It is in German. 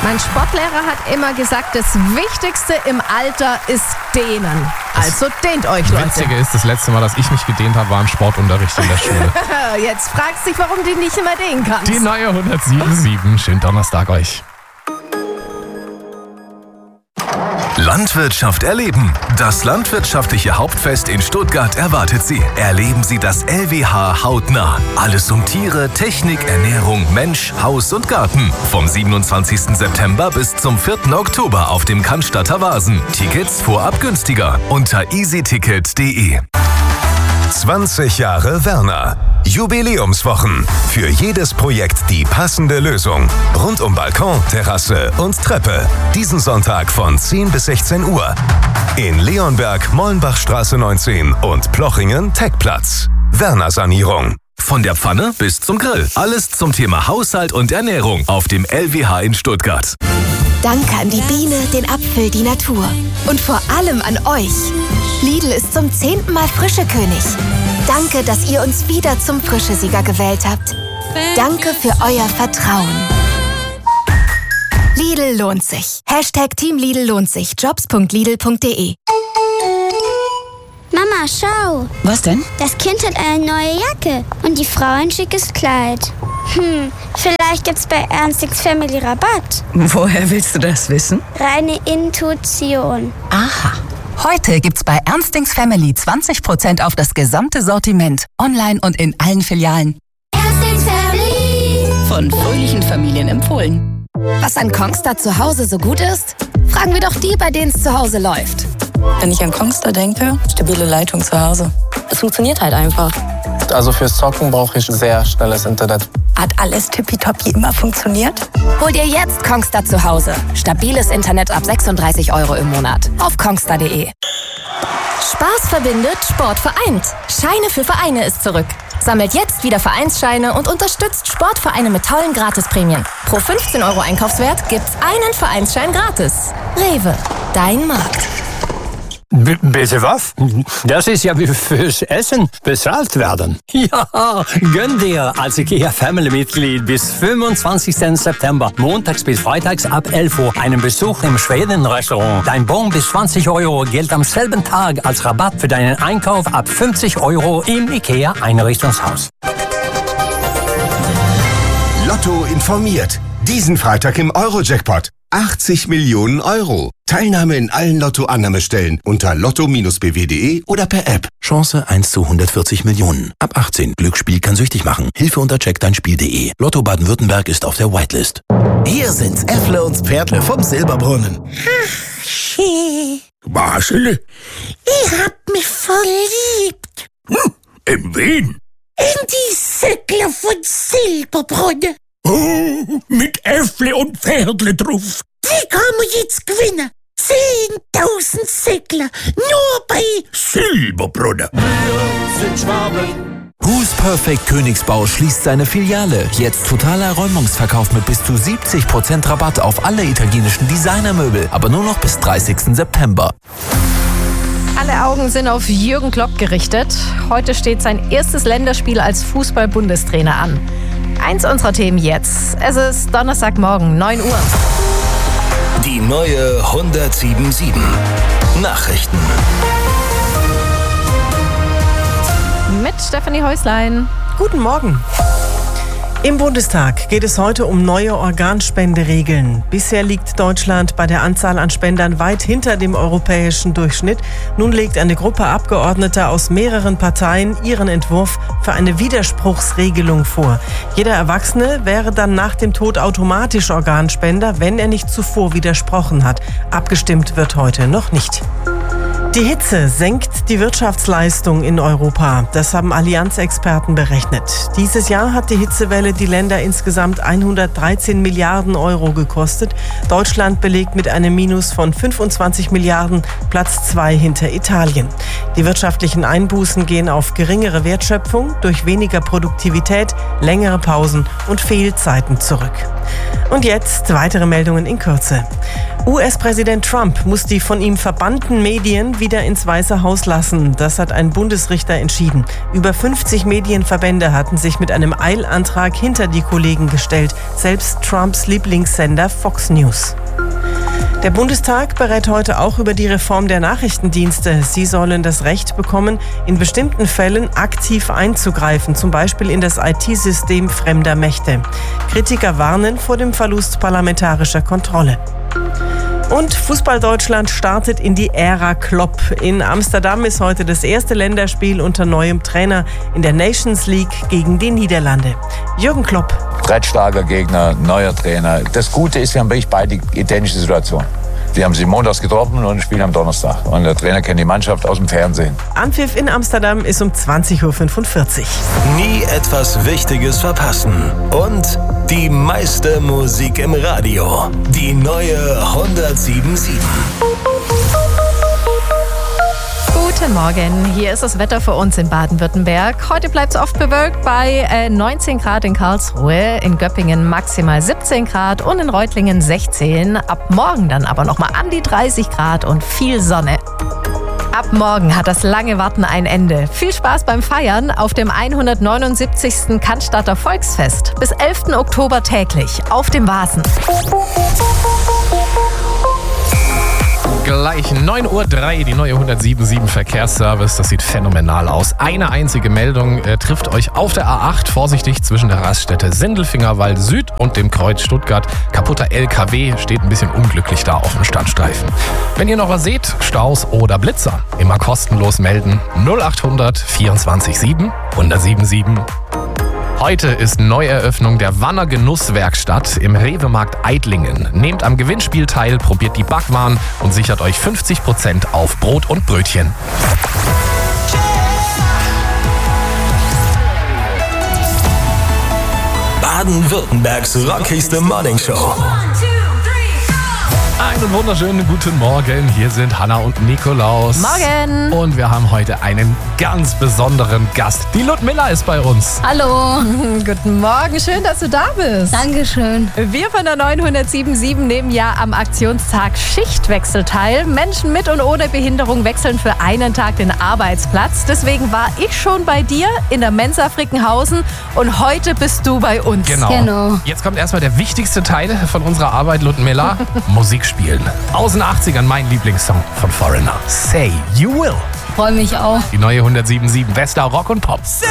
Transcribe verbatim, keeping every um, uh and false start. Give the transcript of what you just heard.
Mein Sportlehrer hat immer gesagt, das Wichtigste im Alter ist Dehnen. Also dehnt euch, Leute. Das Witzige ist, das letzte Mal, dass ich mich gedehnt habe, war im Sportunterricht in der Schule. Jetzt fragst du dich, warum du nicht immer dehnen kannst. Die neue hundertsieben Komma sieben. Schönen Donnerstag euch. Landwirtschaft erleben. Das landwirtschaftliche Hauptfest in Stuttgart erwartet Sie. Erleben Sie das L W H hautnah. Alles um Tiere, Technik, Ernährung, Mensch, Haus und Garten. Vom siebenundzwanzigsten September bis zum vierten Oktober auf dem Cannstatter Wasen. Tickets vorab günstiger unter easyticket punkt de. zwanzig Jahre Werner. Jubiläumswochen. Für jedes Projekt die passende Lösung. Rund um Balkon, Terrasse und Treppe. Diesen Sonntag von zehn bis sechzehn Uhr. In Leonberg, Mollenbachstraße neunzehn und Plochingen, Techplatz. Werner Sanierung. Von der Pfanne bis zum Grill. Alles zum Thema Haushalt und Ernährung auf dem L W H in Stuttgart. Danke an die Biene, den Apfel, die Natur. Und vor allem an euch. Lidl ist zum zehnten Mal Frischekönig. Danke, dass ihr uns wieder zum Frischesieger gewählt habt. Danke für euer Vertrauen. Lidl lohnt sich. Hashtag Team Lidl lohnt sich. jobs punkt lidl punkt de. Mama, schau. Was denn? Das Kind hat eine neue Jacke und die Frau ein schickes Kleid. Hm, vielleicht gibt's bei Ernstings Family Rabatt. Woher willst du das wissen? Reine Intuition. Aha. Heute gibt's bei Ernstings Family zwanzig Prozent auf das gesamte Sortiment. Online und in allen Filialen. Ernstings Family. Von fröhlichen Familien empfohlen. Was an Kongstar zu Hause so gut ist? Fragen wir doch die, bei denen es zu Hause läuft. Wenn ich an Kongstar denke, stabile Leitung zu Hause. Es funktioniert halt einfach. Also fürs Zocken brauche ich sehr schnelles Internet. Hat alles tippitoppi immer funktioniert? Hol dir jetzt Kongstar zu Hause. Stabiles Internet ab sechsunddreißig Euro im Monat. Auf kongstar punkt de. Spaß verbindet, Sport vereint. Scheine für Vereine ist zurück. Sammelt jetzt wieder Vereinsscheine und unterstützt Sportvereine mit tollen Gratisprämien. Pro fünfzehn Euro Einkaufswert gibt's einen Vereinsschein gratis. Rewe, dein Markt. B- bitte was? Das ist ja wie fürs Essen bezahlt werden. Ja, gönn dir als IKEA-Family-Mitglied bis fünfundzwanzigsten September, montags bis freitags ab elf Uhr, einen Besuch im Schweden-Restaurant. Dein Bon bis zwanzig Euro gilt am selben Tag als Rabatt für deinen Einkauf ab fünfzig Euro im IKEA-Einrichtungshaus. Lotto informiert. Diesen Freitag im Euro-Jackpot. achtzig Millionen Euro. Teilnahme in allen Lotto-Annahmestellen unter lotto Bindestrich b w punkt de oder per App. Chance eins zu hundertvierzig Millionen. Ab achtzehn. Glücksspiel kann süchtig machen. Hilfe unter check dein Spiel punkt de. Lotto Baden-Württemberg ist auf der Whitelist. Hier sind's Äffle und Pferdle vom Silberbrunnen. Ach, schön. Marcel? Ich hab mich verliebt. Hm, in wen? In die Säckler von Silberbrunnen. Oh, mit Äffle und Pferdle drauf. Die kann man jetzt gewinnen. zehntausend Säckler. Nur bei Silberbrunnen. Wir sind Schwaben. Who's Perfect Königsbau schließt seine Filiale. Jetzt totaler Räumungsverkauf mit bis zu siebzig Prozent Rabatt auf alle italienischen Designermöbel. Aber nur noch bis dreißigsten September. Alle Augen sind auf Jürgen Klopp gerichtet. Heute steht sein erstes Länderspiel als Fußball-Bundestrainer an. Eins unserer Themen jetzt. Es ist Donnerstagmorgen, neun Uhr. Die neue hundertsieben Komma sieben. Nachrichten. Mit Stefanie Häuslein. Guten Morgen. Im Bundestag geht es heute um neue Organspenderegeln. Bisher liegt Deutschland bei der Anzahl an Spendern weit hinter dem europäischen Durchschnitt. Nun legt eine Gruppe Abgeordneter aus mehreren Parteien ihren Entwurf für eine Widerspruchsregelung vor. Jeder Erwachsene wäre dann nach dem Tod automatisch Organspender, wenn er nicht zuvor widersprochen hat. Abgestimmt wird heute noch nicht. Die Hitze senkt die Wirtschaftsleistung in Europa. Das haben Allianz-Experten berechnet. Dieses Jahr hat die Hitzewelle die Länder insgesamt hundertdreizehn Milliarden Euro gekostet. Deutschland belegt mit einem Minus von fünfundzwanzig Milliarden Platz zwei hinter Italien. Die wirtschaftlichen Einbußen gehen auf geringere Wertschöpfung, durch weniger Produktivität, längere Pausen und Fehlzeiten zurück. Und jetzt weitere Meldungen in Kürze. U S-Präsident Trump muss die von ihm verbannten Medien wieder wieder ins Weiße Haus lassen. Das hat ein Bundesrichter entschieden. Über fünfzig Medienverbände hatten sich mit einem Eilantrag hinter die Kollegen gestellt. Selbst Trumps Lieblingssender Fox News. Der Bundestag berät heute auch über die Reform der Nachrichtendienste. Sie sollen das Recht bekommen, in bestimmten Fällen aktiv einzugreifen, zum Beispiel in das I T-System fremder Mächte. Kritiker warnen vor dem Verlust parlamentarischer Kontrolle. Und Fußball-Deutschland startet in die Ära Klopp. In Amsterdam ist heute das erste Länderspiel unter neuem Trainer in der Nations League gegen die Niederlande. Jürgen Klopp. Brettschlager Gegner, neuer Trainer. Das Gute ist, wir haben wirklich beide identische Situationen. Wir haben sie montags getroffen und spielen am Donnerstag. Und der Trainer kennt die Mannschaft aus dem Fernsehen. Anpfiff in Amsterdam ist um zwanzig Uhr fünfundvierzig. Nie etwas Wichtiges verpassen. Und die meiste Musik im Radio. Die neue hundertsieben Komma sieben. Guten Morgen, hier ist das Wetter für uns in Baden-Württemberg. Heute bleibt es oft bewölkt bei äh, neunzehn Grad in Karlsruhe, in Göppingen maximal siebzehn Grad und in Reutlingen sechzehn. Ab morgen dann aber nochmal an die dreißig Grad und viel Sonne. Ab morgen hat das lange Warten ein Ende. Viel Spaß beim Feiern auf dem hundertneunundsiebzigsten Cannstatter Volksfest. Bis elften Oktober täglich auf dem Vasen. Gleich neun Uhr drei, die neue hundertsieben Komma sieben Verkehrsservice. Das sieht phänomenal aus. Eine einzige Meldung äh, trifft euch auf der A acht. Vorsichtig zwischen der Raststätte Sindelfingerwald Süd und dem Kreuz Stuttgart. Kaputter L K W steht ein bisschen unglücklich da auf dem Standstreifen. Wenn ihr noch was seht, Staus oder Blitzer, immer kostenlos melden. null achthundert vierundzwanzig sieben hundertsieben sieben. Heute ist Neueröffnung der Wanner Genusswerkstatt im Rewe-Markt Eidlingen. Nehmt am Gewinnspiel teil, probiert die Backwaren und sichert euch fünfzig Prozent auf Brot und Brötchen. Baden-Württembergs rockigste Morningshow. Einen wunderschönen guten Morgen. Hier sind Hanna und Nikolaus. Morgen. Und wir haben heute einen ganz besonderen Gast. Die Ludmilla ist bei uns. Hallo. Guten Morgen, schön, dass du da bist. Dankeschön. Wir von der neuen hundertsieben Komma sieben nehmen ja am Aktionstag Schichtwechsel teil. Menschen mit und ohne Behinderung wechseln für einen Tag den Arbeitsplatz. Deswegen war ich schon bei dir in der Mensa Frickenhausen und heute bist du bei uns. Genau. Genau. Jetzt kommt erstmal der wichtigste Teil von unserer Arbeit, Ludmilla. Musik spielen. Aus den achtzigern mein Lieblingssong von Foreigner. Say You Will. Freue mich auch. Die neue hundertsieben Komma sieben Wester Rock und Pop.